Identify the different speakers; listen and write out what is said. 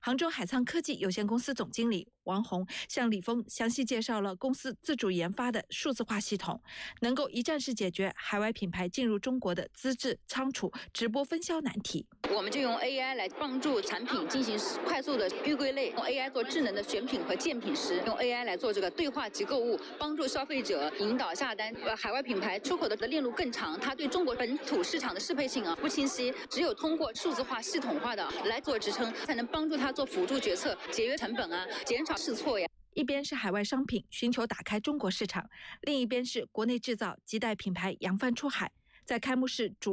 Speaker 1: 杭州海沧科技有限公司总经理王红向李峰详细介绍了公司自主研发的数字化系统，能够一站式解决海外品牌进入中国的资质、仓储、直播分销难题。
Speaker 2: 我们就用 AI 来帮助产品进行快速的预归类，用 AI 做智能的选品和鉴品师，用 AI 来做这个对话即购物，帮助消费者引导下单。海外品牌出口的链路更长，它对中国本土市场的适配性不清晰，只有通过数字化、系统化的来做支撑，才能帮助它做辅助决策，节约成本减少试错呀。
Speaker 1: 一边是海外商品寻求打开中国市场，另一边是国内制造亟待品牌扬帆出海。在开幕式主